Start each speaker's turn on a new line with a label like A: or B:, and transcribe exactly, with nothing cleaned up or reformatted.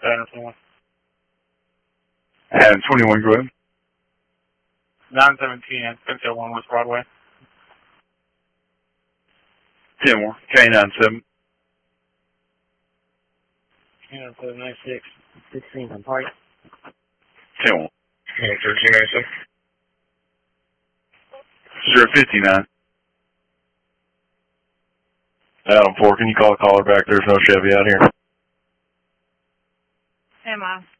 A: Saturn twenty-one.
B: Adam twenty-one, go ahead.
A: nine seventeen at Pintail one West Broadway.
B: ten more. K nine seven.
A: K nine seven nine six. sixteen on party.
B: ten more.
A: thirteen ninety-seven.
B: zero fifty-nine. Adam four, can you call a caller back? There's no Chevy out here.
C: Am I?